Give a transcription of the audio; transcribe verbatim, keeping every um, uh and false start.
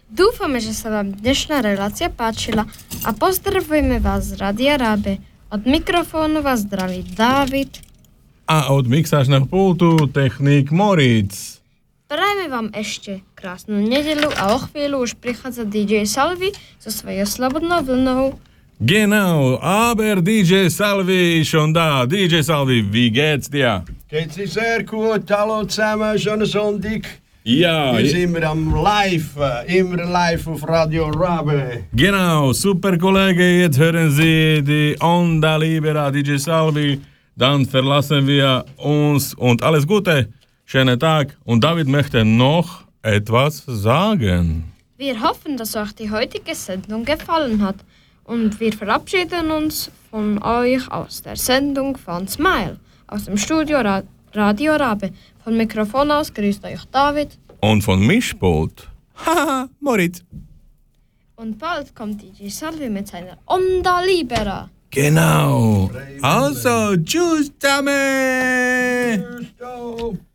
Dúfame, že sa vám dnešná relácia páčila a pozdravujeme vás z Rádia Rábe. Od mikrofónu vás zdraví Dávid a od mixážneho pultu technik Moritz. Prajeme vám ešte krásnu nedeľu a o chvíľu už prichádza dý džej Salvi so svojou slobodnou vlnou. Genau, aber dý džej Salvi schon da. dý džej Salvi, wie geht's dir? Geht's dir sehr gut, hallo zusammen, schönen Sonntag. Ja, wir sind immer am Live, immer live auf Radio Rabe. Genau, super Kollege, jetzt hören Sie die Onda Libera dý džej Salvi, dann verlassen wir uns und alles Gute, schönen Tag und David möchte noch etwas sagen. Wir hoffen, dass euch die heutige Sendung gefallen hat und wir verabschieden uns von euch aus der Sendung von Smile, aus dem Studio Ra- Radio Rabe. Von Mikrofon aus grüßt euch David. Und von Mischpult, haha, Moritz. Und bald kommt dý džej Salvi mit seiner Onda Libera. Genau. Also, tschüss zusammen. Tschüss, ciao.